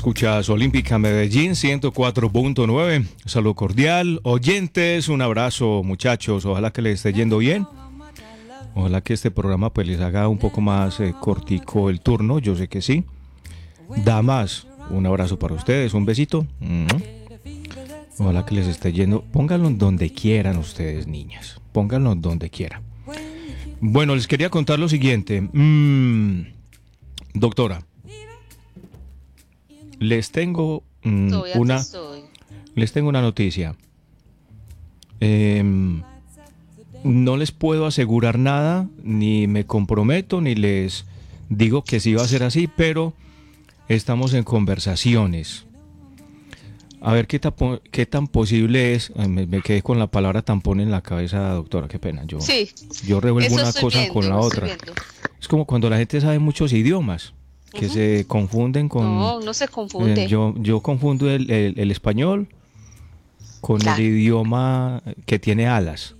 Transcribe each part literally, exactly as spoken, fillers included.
Escuchas Olímpica Medellín ciento cuatro punto nueve. Saludo cordial. Oyentes, un abrazo, muchachos. Ojalá que les esté yendo bien. Ojalá que este programa pues les haga un poco más eh, cortico el turno. Yo sé que sí. Damas, un abrazo para ustedes. Un besito. Ojalá que les esté yendo. Pónganlo donde quieran ustedes, niñas. Pónganlo donde quieran. Bueno, les quería contar lo siguiente. Mm, doctora. Les tengo mm, una les tengo una noticia. Eh, no les puedo asegurar nada, ni me comprometo, ni les digo que sí va a ser así, pero estamos en conversaciones. A ver qué, tapo, qué tan posible es. Me, me quedé con la palabra tampón en la cabeza, doctora, qué pena. Yo, sí, yo revuelvo una cosa viendo, con la otra. Es como cuando la gente sabe muchos idiomas. Que uh-huh. se confunden con... No, no se confunde. Eh, yo, yo confundo el, el, el español con claro. el idioma que tiene alas,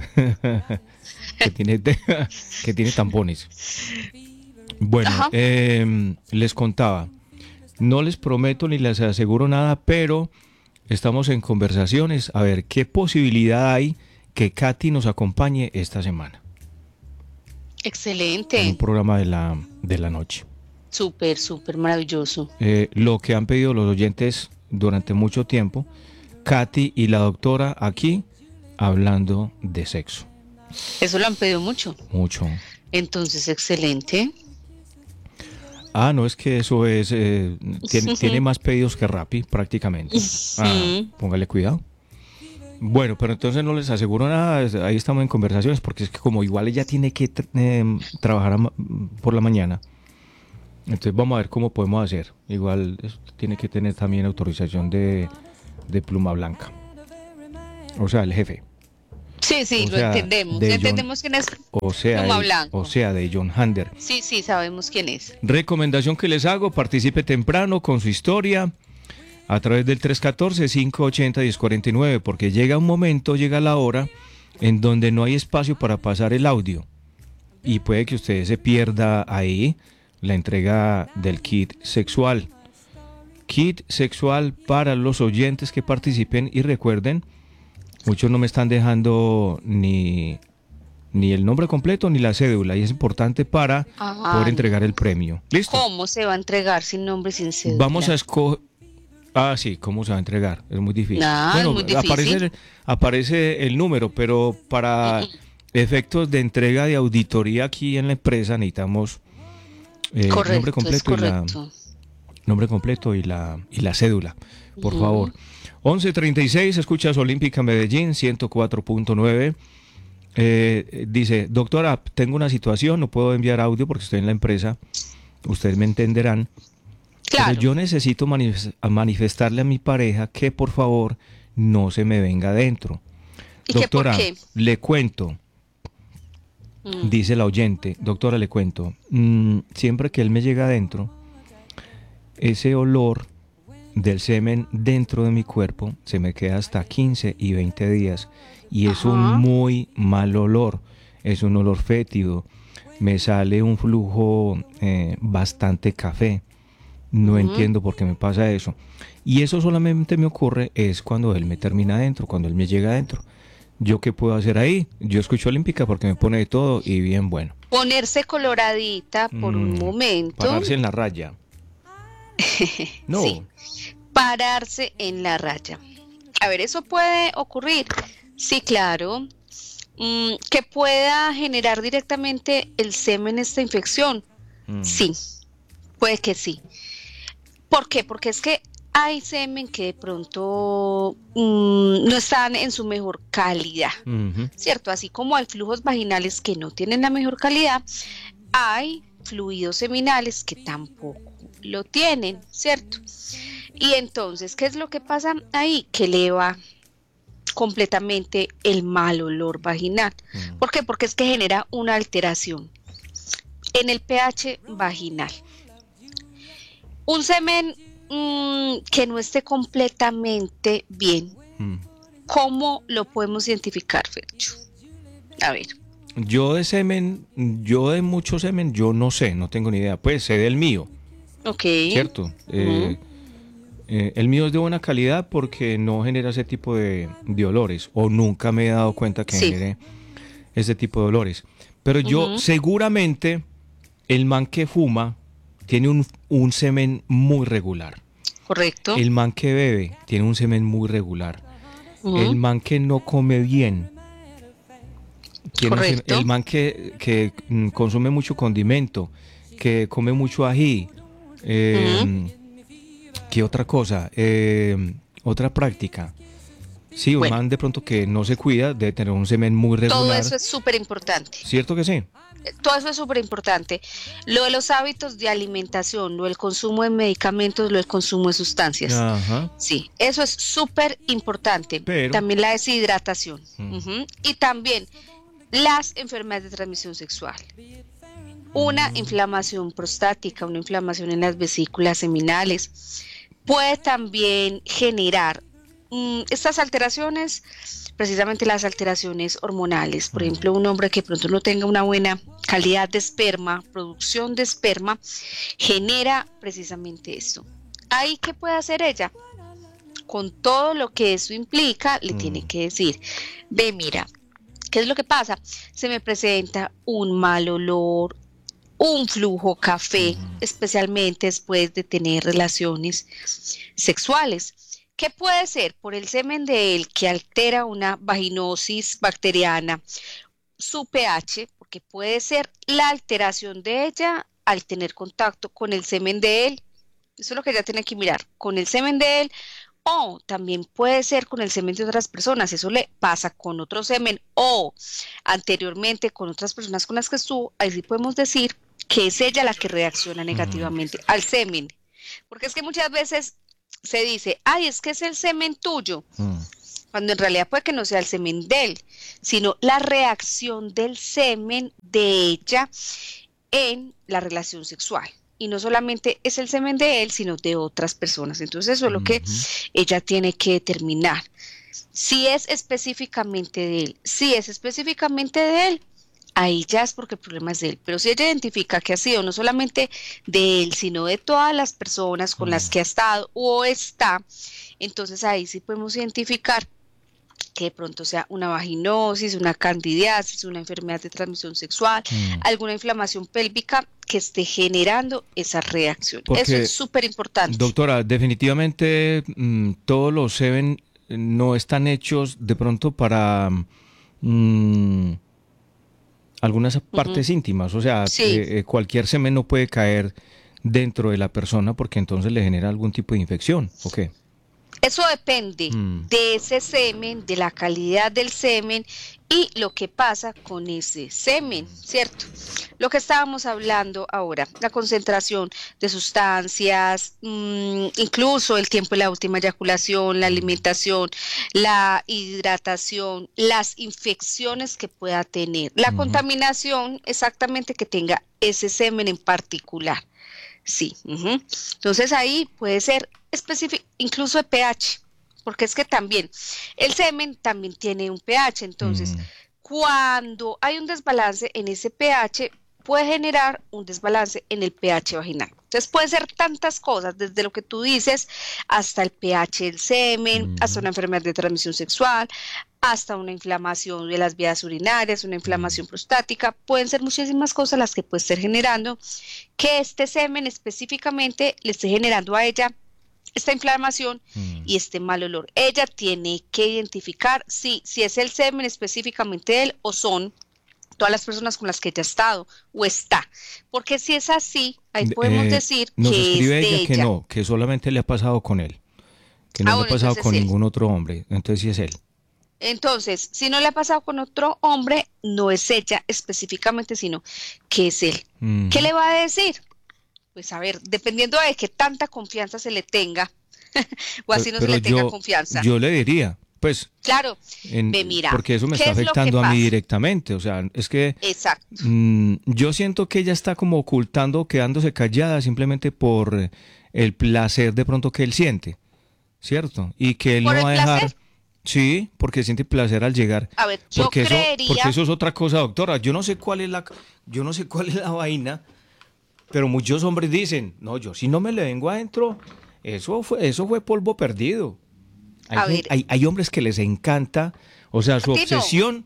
que, tiene, que tiene tampones. Bueno, eh, les contaba, no les prometo ni les aseguro nada, pero estamos en conversaciones a ver qué posibilidad hay que Katy nos acompañe esta semana. Excelente. En un programa de la, de la noche. Súper, súper maravilloso. Eh, lo que han pedido los oyentes durante mucho tiempo, Katy y la doctora aquí hablando de sexo. Eso lo han pedido mucho. Mucho. Entonces, excelente. Ah, no, es que eso es, eh, tiene, tiene más pedidos que Rappi prácticamente. Ah, póngale cuidado. Bueno, pero entonces no les aseguro nada, ahí estamos en conversaciones, porque es que como igual ella tiene que eh, trabajar a, por la mañana. Entonces vamos a ver cómo podemos hacer. Igual tiene que tener también autorización de, de Pluma Blanca. O sea, el jefe. Sí, sí, o lo sea, entendemos. John, entendemos quién es o sea, Pluma el, Blanca. O sea, de John Hander. Sí, sí, sabemos quién es. Recomendación que les hago, participe temprano con su historia a través del tres uno cuatro, cinco ocho cero, uno cero cuatro nueve, porque llega un momento, llega la hora en donde no hay espacio para pasar el audio. Y puede que usted se pierda ahí la entrega del kit sexual. Kit sexual para los oyentes que participen y recuerden, muchos no me están dejando ni, ni el nombre completo ni la cédula y es importante para Ajá. poder entregar el premio. ¿Listo? ¿Cómo se va a entregar sin nombre y sin cédula? Vamos a escoger... Ah, sí, ¿cómo se va a entregar? Es muy difícil. Nah, bueno, es muy difícil. Aparece, aparece el número, pero para uh-huh. efectos de entrega de auditoría aquí en la empresa necesitamos... Eh, correcto, nombre completo es y la nombre completo y la y la cédula, por uh-huh. favor. once treinta y seis, escuchas Olímpica Medellín ciento cuatro punto nueve. Eh, dice, doctora, tengo una situación, no puedo enviar audio porque estoy en la empresa. Ustedes me entenderán. Claro. Pero yo necesito manif- manifestarle a mi pareja que por favor no se me venga adentro. Doctora, ¿qué, por qué? le cuento. Dice la oyente, doctora, le cuento, mmm, siempre que él me llega adentro, ese olor del semen dentro de mi cuerpo se me queda hasta quince y veinte días y es Ajá. un muy mal olor, es un olor fétido, me sale un flujo eh, bastante café, no uh-huh. entiendo por qué me pasa eso y eso solamente me ocurre es cuando él me termina adentro, cuando él me llega adentro. ¿Yo qué puedo hacer ahí? Yo escucho Olímpica porque me pone de todo y bien bueno. Ponerse coloradita por mm, un momento. Pararse en la raya. No. Sí, pararse en la raya. A ver, ¿eso puede ocurrir? Sí, claro. Mm, ¿que pueda generar directamente el semen esta infección? Mm. Sí, puede que sí. ¿Por qué? Porque es que hay semen que de pronto mmm, no están en su mejor calidad, uh-huh. ¿cierto? Así como hay flujos vaginales que no tienen la mejor calidad, hay fluidos seminales que tampoco lo tienen, ¿cierto? Y entonces, ¿qué es lo que pasa ahí? Que eleva completamente el mal olor vaginal. Uh-huh. ¿Por qué? Porque es que genera una alteración en el pH vaginal. Un semen Mm, que no esté completamente bien. Mm. ¿Cómo lo podemos identificar, Fercho? A ver. Yo de semen, yo de mucho semen, yo no sé, no tengo ni idea. Pues sé del mío. Ok. ¿Cierto? Uh-huh. Eh, Eh, el mío es de buena calidad porque no genera ese tipo de, de olores, o nunca me he dado cuenta que Sí. genere ese tipo de olores. Pero yo Ujú. seguramente el man que fuma tiene un, un semen muy regular. Correcto. El man que bebe tiene un semen muy regular. El Ujú. man que no come bien tiene un semen- Correcto. el man que, que mm, consume mucho condimento, que come mucho ají. Ujú. eh, ¿Qué otra cosa? Eh, otra práctica. Sí, un Bueno, man de pronto que no se cuida debe tener un semen muy todo regular. eso es súper importante. ¿Cierto que sí? Todo eso es súper importante. Lo de los hábitos de alimentación, lo del consumo de medicamentos, lo del consumo de sustancias. Ajá. Sí, eso es súper importante. Pero, También la deshidratación. mm, Ujú. Y también las enfermedades de transmisión sexual. Una inflamación prostática, una inflamación en las vesículas seminales, puede también generar mm, estas alteraciones, precisamente las alteraciones hormonales. Por mm, ejemplo, un hombre que pronto no tenga una buena calidad de esperma, producción de esperma, genera precisamente eso. ¿Ahí qué puede hacer ella? Con todo lo que eso implica, le tiene mm, que decir, ve, mira, ¿qué es lo que pasa? Se me presenta un mal olor, un flujo café, mm, especialmente después de tener relaciones sexuales. ¿Qué puede ser? Por el semen de él que altera una vaginosis bacteriana, su pH, porque puede ser la alteración de ella al tener contacto con el semen de él. Eso es lo que ella tiene que mirar, con el semen de él, o también puede ser con el semen de otras personas. Eso le pasa con otro semen o anteriormente con otras personas con las que estuvo. Ahí sí podemos decir que es ella la que reacciona mm, negativamente al semen. Porque es que muchas veces se dice, ay, es que es el semen tuyo, mm, cuando en realidad puede que no sea el semen de él, sino la reacción del semen de ella en la relación sexual. Y no solamente es el semen de él, sino de otras personas. Entonces eso es lo que mhm, ella tiene que determinar. Si es específicamente de él, si es específicamente de él, ahí ya es porque el problema es de él. Pero si ella identifica que ha sido no solamente de él, sino de todas las personas con las mm. que ha estado o está, entonces ahí sí podemos identificar que de pronto sea una vaginosis, una candidiasis, una enfermedad de transmisión sexual, Mm. alguna inflamación pélvica que esté generando esa reacción. Eso es Porque, súper importante. doctora, definitivamente mm, todos los semen no están hechos de pronto para mm, algunas Ujú. partes íntimas. O sea, Sí. eh, eh, cualquier semen no puede caer dentro de la persona porque entonces le genera algún tipo de infección. ¿Ok? Eso depende Mm, de ese semen, de la calidad del semen y lo que pasa con ese semen, ¿cierto? Lo que estábamos hablando ahora, la concentración de sustancias, mmm, incluso el tiempo de la última eyaculación, la mm, alimentación, la hidratación, las infecciones que pueda tener, la ujú. contaminación exactamente que tenga ese semen en particular. Sí, ujú. Entonces ahí puede ser específico, incluso de pH, porque es que también el semen también tiene un pH, entonces Mm, cuando hay un desbalance en ese pH, puede generar un desbalance en el pH vaginal. Entonces puede ser tantas cosas, desde lo que tú dices, hasta el pH del semen, hasta ujú, una enfermedad de transmisión sexual, hasta una inflamación de las vías urinarias, una mm, inflamación prostática. Pueden ser muchísimas cosas las que puede estar generando que este semen específicamente le esté generando a ella esta inflamación mm. y este mal olor. Ella tiene que identificar si, si es el semen específicamente de él o son todas las personas con las que ella ha estado o está. Porque si es así, ahí podemos Eh, decir nos que es escribe de ella que ella. no, que solamente le ha pasado con él, que no Ah, le ha bueno, pasado entonces es con él. ningún otro hombre. Entonces sí es él. Entonces, si no le ha pasado con otro hombre, no es ella específicamente, sino que es él. ¿Qué Ujú. le va a decir? Pues a ver, dependiendo de qué tanta confianza se le tenga, o Pe- así no se Pero le tenga yo, confianza. yo le diría, pues, Claro, ve, en- mira, porque eso me ¿qué está es lo que afectando a mí pasa? directamente. O sea, es que Exacto. mm, yo siento que ella está como ocultando, quedándose callada simplemente por eh, el placer de pronto que él siente, ¿cierto? Y que él Por no el va a placer, dejar, sí, porque siente placer al llegar. a ver, yo Porque eso, porque creería, eso es otra cosa, doctora. Yo no sé cuál es la, yo no sé cuál es la vaina, pero muchos hombres dicen, no, yo si no me le vengo adentro, eso fue, eso fue polvo perdido. Hay, A gen- ver, hay, hay hombres que les encanta, o sea, su a ti no, obsesión,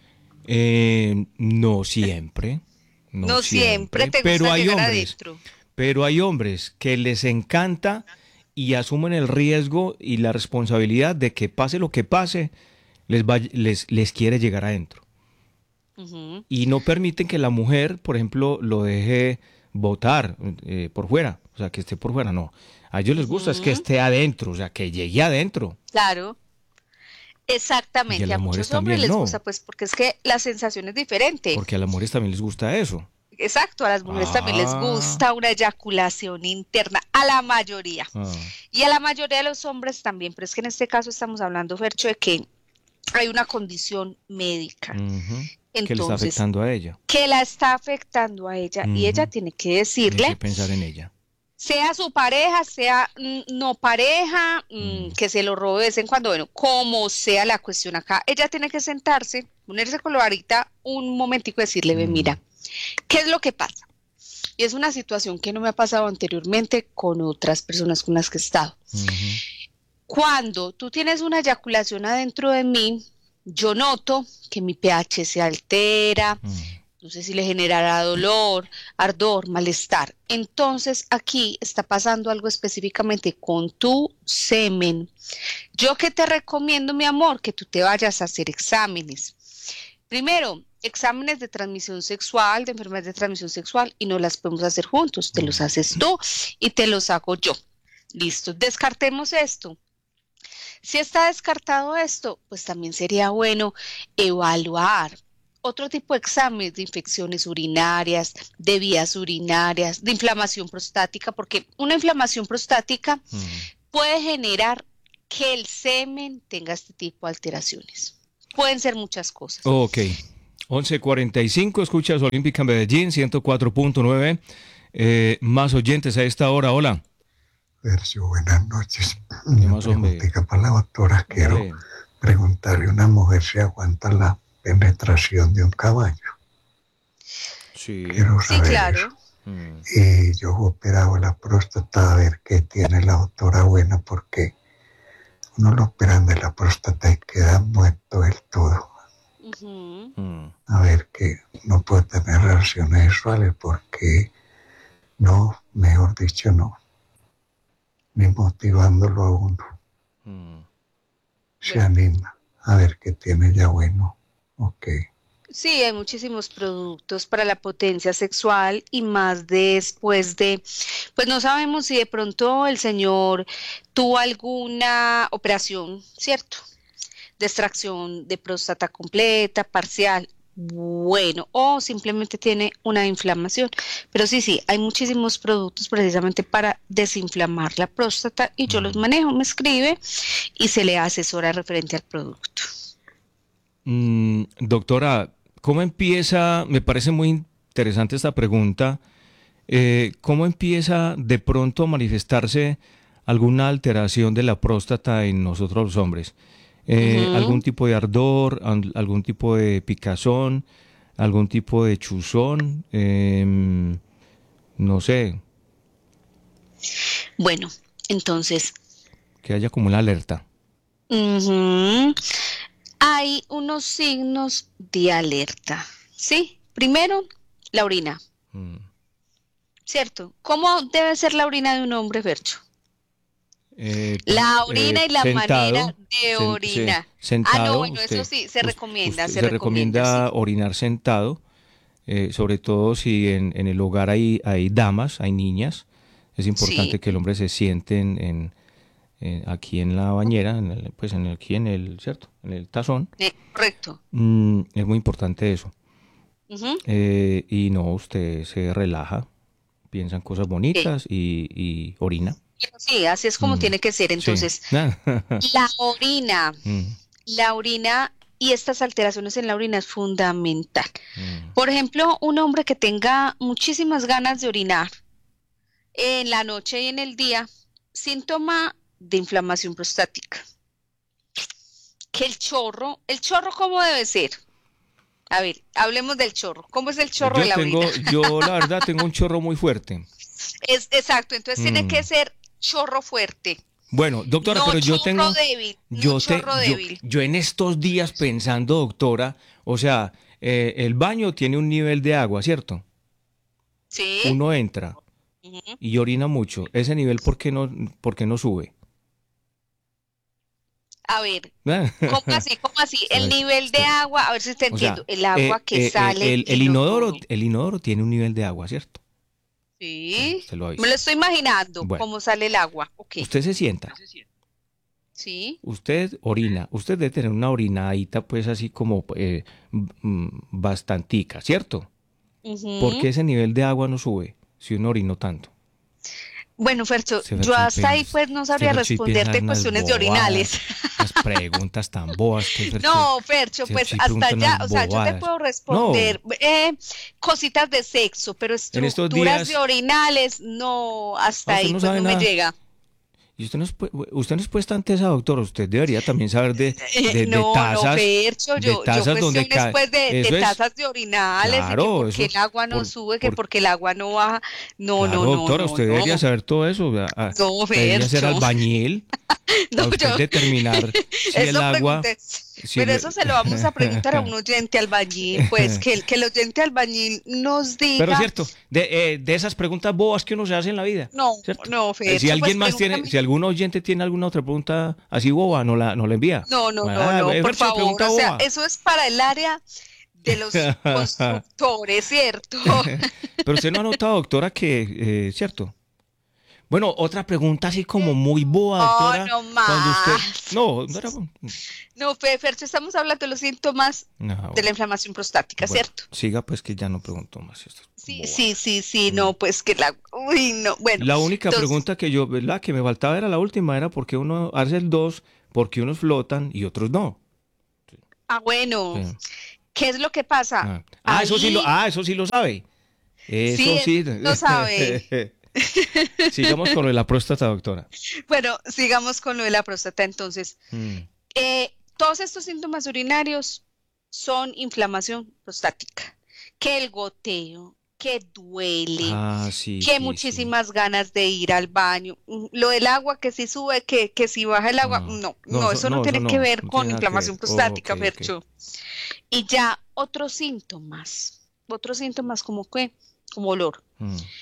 eh, no siempre, no no siempre siempre, te pero gusta hay llegar hombres, adentro. pero hay hombres que les encanta y asumen el riesgo y la responsabilidad de que pase lo que pase, les, va- les, les quiere llegar adentro. Ujú, Y no permiten que la mujer, por ejemplo, lo deje botar eh, por fuera, o sea, que esté por fuera, no. A ellos les gusta es que ujú, esté adentro, o sea, que llegue adentro. claro, Y a exactamente. A las mujeres muchos hombres también les gusta, no, pues, porque es que la sensación es diferente. porque a las mujeres también les gusta eso. Exacto, a las mujeres también les Ah, gusta una eyaculación interna, a la mayoría. ah, Y a la mayoría de los hombres también, pero es que en este caso estamos hablando, Fercho, de que hay una condición médica. ujú, que le está Entonces, afectando a ella. que la está afectando a ella y ella Ujú, tiene que tiene que decirle, pensar en ella. sea su pareja, sea mm, no pareja, mm, Mm, que se lo robe de vez en cuando, bueno, como sea la cuestión acá, ella tiene que sentarse, ponerse con la varita un momentico y decirle, ve, mm, mira, ¿qué es lo que pasa? Y es una situación que no me ha pasado anteriormente con otras personas con las que he estado. ujú, Cuando tú tienes una eyaculación adentro de mí, yo noto que mi pH se altera, mm, no sé si le generará dolor, ardor, malestar. Entonces aquí está pasando algo específicamente con tu semen. Yo que te recomiendo, mi amor, que tú te vayas a hacer exámenes. Primero, exámenes de transmisión sexual, de enfermedades de transmisión sexual, y no las podemos hacer juntos. Te los mm. haces tú y te los hago yo. Listo, descartemos esto. Si está descartado esto, pues también sería bueno evaluar otro tipo de exámenes de infecciones urinarias, de vías urinarias, de inflamación prostática, porque una inflamación prostática Mm. puede generar que el semen tenga este tipo de alteraciones. Pueden ser muchas cosas. Ok, once cuarenta y cinco, escuchas Olímpica Medellín, ciento cuatro punto nueve. Eh, más oyentes a esta hora, hola. Sergio, buenas noches. ¿Qué Una más, hombre? preguntita para la doctora. Quiero Hágale. preguntarle a una mujer si aguanta la penetración de un caballo. Sí. Quiero Sí, saber eso. claro. Mm, Y yo he operado la próstata a ver qué tiene la doctora buena, porque uno lo operan de la próstata y queda muerto del todo. Ujú. mm. A ver que no puede tener relaciones sexuales porque no, mejor dicho, no, ni motivándolo a uno. Mm. Se Bueno, anima a ver qué tiene ya bueno. Ok. sí, hay muchísimos productos para la potencia sexual y más después de, pues no sabemos si de pronto el señor tuvo alguna operación, ¿cierto? De extracción de próstata completa, parcial, bueno, o simplemente tiene una inflamación. Pero sí, sí, hay muchísimos productos precisamente para desinflamar la próstata y yo los Mm. manejo, me escribe y se le asesora referente al producto. Mm, doctora, ¿cómo empieza? Me parece muy interesante esta pregunta. Eh, ¿cómo empieza de pronto a manifestarse alguna alteración de la próstata en nosotros los hombres? Eh, ¿algún Ujú. tipo de ardor, al- algún tipo de picazón, algún tipo de chuzón? Em, no sé, Bueno, entonces, que haya como una alerta. ujú, hay unos signos de alerta, ¿sí? Primero, la orina, Mm. ¿cierto? ¿Cómo debe ser la orina de un hombre, Fercho? Eh, La eh, orina y la manera sentado, de sen- se- orinar. Ah, no, sentado, bueno, eso usted, sí, se us- recomienda, usted se se recomienda, sí. recomienda orinar sentado, eh, sobre todo si en, en el hogar hay, hay damas, hay niñas. Es Sí, importante que el hombre se siente en, en- en- aquí en la bañera, en el- pues en el, aquí en el, ¿cierto? En el tazón. eh, correcto. Mm, es muy importante eso. Ujú, Eh, y no, usted se relaja, piensa en cosas ok. bonitas y, y orina. Sí, así es como Mm, tiene que ser. sí. Entonces, la orina, Mm, la orina y estas alteraciones en la orina es fundamental. mm, Por ejemplo, un hombre que tenga muchísimas ganas de orinar en la noche y en el día, síntoma de inflamación prostática. Que el chorro, ¿el chorro cómo debe ser? A ver, hablemos del chorro. ¿Cómo es el chorro de Yo la orina? tengo, yo la verdad tengo un chorro muy fuerte. Es exacto, entonces tiene que Mm, ser chorro fuerte. Bueno, doctora, No pero yo chorro tengo, débil, yo, no te, chorro yo, débil. yo en estos días pensando, doctora, o sea, eh, el baño tiene un nivel de agua, ¿cierto? ¿Sí? Uno entra Ujú. y orina mucho. Ese nivel, ¿por qué no, por qué no sube? A ver, ¿cómo así? ¿Cómo así? El Usted- nivel de usted- agua, a ver si te O sea, entiendo. El agua eh, que eh, eh, sale el, el del inodoro, inodoro. el inodoro tiene un nivel de agua, ¿cierto? Bueno, Sí, se lo me lo aviso. estoy imaginando, Bueno, cómo sale el agua. Ok, usted se sienta, sí. usted orina, usted debe tener una orinadita pues así como eh, mm, bastantica, ¿cierto? ¿Por Ujú. qué ese nivel de agua no sube si uno orinó tanto? Bueno, Fercho, Este yo Fercho y hasta ahí Peñas, pues no este sabría Fercho y piensa responderte en unas cuestiones de bobadas, orinales. unas preguntas tan bobas que Fercho, No, Fercho, este pues Fercho y hasta pregunta allá, unas o sea, yo te bobadas. puedo No, responder eh, cositas de sexo, pero en estos estructuras de días, orinales, no, ah, hasta usted ahí no pues sabe no me nada. llega. Y usted no es, pu- usted no es puesta ante esa doctora, usted debería también saber de, Eh, de, de no, no, tazas, Fercho, de yo, yo tazas donde cuestiones cae. pues de, de Eso es, tazas de orinales y que claro, por qué eso, el agua no por, sube, que por, porque el agua no baja. No, no, claro, no, doctora, no, usted debería no. saber todo eso. a- a- No, debería ser Fercho. albañil No, a yo, usted determinar si el eso agua, pregunté, si pero el... eso se lo vamos a preguntar a un oyente albañil, pues que el, que el oyente albañil nos Pero diga, cierto, de, eh, de esas preguntas bobas que uno se hace en la vida, no, ¿cierto? no, Eh, si Fercho, pues alguien más tiene, pregúntame. si algún oyente tiene alguna otra pregunta así boba, no la, no la envía. No, no, no, Ah, no, eh, por Fercho, favor, pregunta o sea, boba. eso es para el área de los constructores, ¿cierto? Pero usted no ha notado, doctora, que, eh, ¿cierto? Bueno, otra pregunta así como muy boba, Oh, doctora, no cuando usted... más. No, no era... No, Fe- Fercho, estamos hablando de los síntomas No, de la bueno, inflamación prostática, bueno, ¿cierto? siga pues que ya no pregunto más estas Sí, sí, bobadas. sí, sí, Mm. no, pues que la, uy, no, bueno, La única entonces, pregunta que yo, ¿verdad? Que me faltaba era la última, era por qué uno hace el dos, por qué unos flotan y otros no. ah, bueno, Sí. ¿qué es lo que pasa? Ah, Ah, eso sí lo, Ahí, ah, eso sí lo sabe. sí, Eso eso sí. no sabe. Sigamos con lo de la próstata, doctora. Bueno, sigamos con lo de la próstata entonces. Mm. Eh, todos estos síntomas urinarios son inflamación prostática. Que el goteo, que duele, Ah, sí, que sí, sí. muchísimas ganas de ir al baño. Mm, Lo del agua, que si sube, que, que si baja el agua. Ah, No, no, no, eso eso no no, eso tiene que no, ver no con tiene nada que ver. inflamación Oh, ok, prostática, ok. Fercho. Y ya otros síntomas, otros síntomas como qué, como olor. Mm.